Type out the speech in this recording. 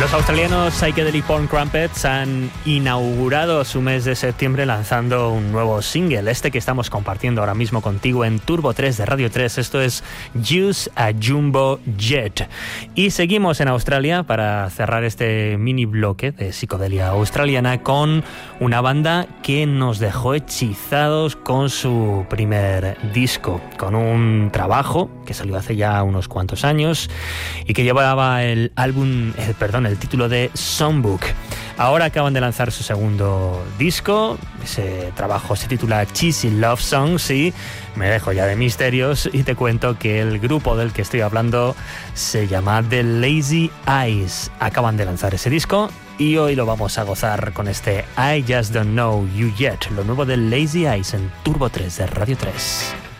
Los australianos Psychedelic Porn Crumpets han inaugurado su mes de septiembre lanzando un nuevo single, este que estamos compartiendo ahora mismo contigo en Turbo 3 de Radio 3. Esto es Use a Jumbo Jet. Y seguimos en Australia para cerrar este mini bloque de psicodelia australiana con una banda que nos dejó hechizados con su primer disco, con un trabajo que salió hace ya unos cuantos años y que llevaba el título de Songbook. Ahora acaban de lanzar su segundo disco. Ese trabajo se titula Cheesy Love Songs y me dejo ya de misterios y te cuento que el grupo del que estoy hablando se llama The Lazy Eyes. Acaban de lanzar ese disco y hoy lo vamos a gozar con este I Just Don't Know You Yet, lo nuevo de Lazy Eyes en Turbo 3 de Radio 3.